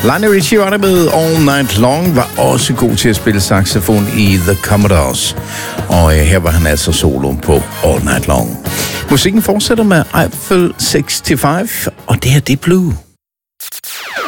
Lionel Richie var der med All Night Long, var også god til at spille saxofon i The Commodores. Og her var han altså solo på All Night Long. Musikken fortsætter med Eiffel 65, og det er Deep Blue.